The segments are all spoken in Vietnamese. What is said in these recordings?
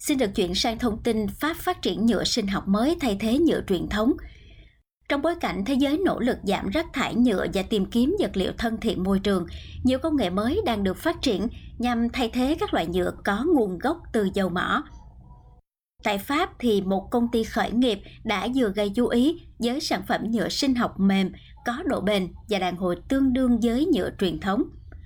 Xin được chuyển sang thông tin Pháp phát triển nhựa sinh học mới thay thế nhựa truyền thống. Trong bối cảnh thế giới nỗ lực giảm rác thải nhựa và tìm kiếm vật liệu thân thiện môi trường, nhiều công nghệ mới đang được phát triển nhằm thay thế các loại nhựa có nguồn gốc từ dầu mỏ. Tại Pháp thì một công ty khởi nghiệp đã vừa gây chú ý với sản phẩm nhựa sinh học mềm, có độ bền và đàn hồi tương đương với nhựa truyền thống.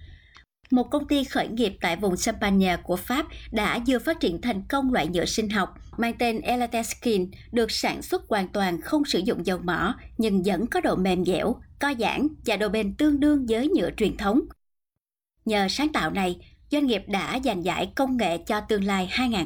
Một công ty khởi nghiệp tại vùng Champagne của Pháp đã vừa phát triển thành công loại nhựa sinh học mang tên Elastin, được sản xuất hoàn toàn không sử dụng dầu mỏ nhưng vẫn có độ mềm dẻo, co giãn và độ bền tương đương với nhựa truyền thống. Nhờ sáng tạo này, doanh nghiệp đã giành giải công nghệ cho tương lai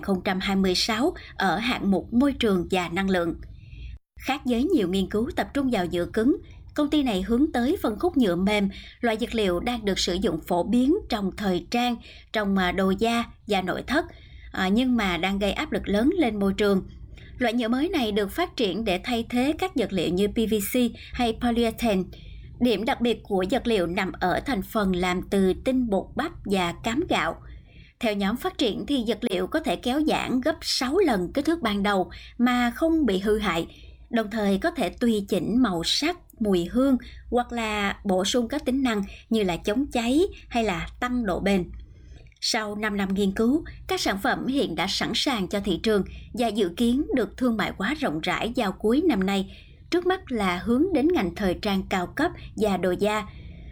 2026 ở hạng mục môi trường và năng lượng. Khác với nhiều nghiên cứu tập trung vào nhựa cứng, công ty này hướng tới phân khúc nhựa mềm, loại vật liệu đang được sử dụng phổ biến trong thời trang, trong đồ da và nội thất, nhưng mà đang gây áp lực lớn lên môi trường. Loại nhựa mới này được phát triển để thay thế các vật liệu như PVC hay polyethylene. Điểm đặc biệt của vật liệu nằm ở thành phần làm từ tinh bột bắp và cám gạo. Theo nhóm phát triển thì vật liệu có thể kéo giãn gấp 6 lần kích thước ban đầu mà không bị hư hại, đồng thời có thể tùy chỉnh màu sắc, mùi hương hoặc là bổ sung các tính năng như là chống cháy hay là tăng độ bền. Sau 5 năm nghiên cứu, các sản phẩm hiện đã sẵn sàng cho thị trường và dự kiến được thương mại hóa rộng rãi vào cuối năm nay. Trước mắt là hướng đến ngành thời trang cao cấp và đồ da.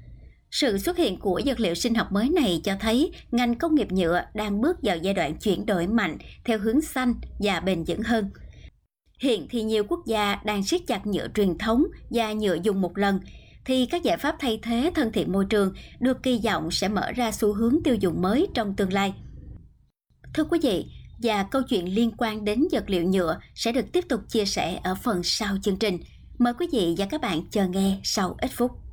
Sự xuất hiện của vật liệu sinh học mới này cho thấy ngành công nghiệp nhựa đang bước vào giai đoạn chuyển đổi mạnh theo hướng xanh và bền vững hơn. Hiện thì nhiều quốc gia đang siết chặt nhựa truyền thống và nhựa dùng một lần, thì các giải pháp thay thế thân thiện môi trường được kỳ vọng sẽ mở ra xu hướng tiêu dùng mới trong tương lai. Thưa quý vị, và câu chuyện liên quan đến vật liệu nhựa sẽ được tiếp tục chia sẻ ở phần sau chương trình. Mời quý vị và các bạn chờ nghe sau ít phút.